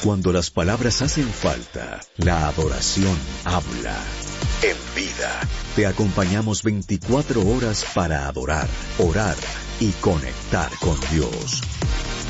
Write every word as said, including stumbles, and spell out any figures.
Cuando las palabras hacen falta, la adoración habla. En Vida, te acompañamos veinticuatro horas para adorar, orar y conectar con Dios.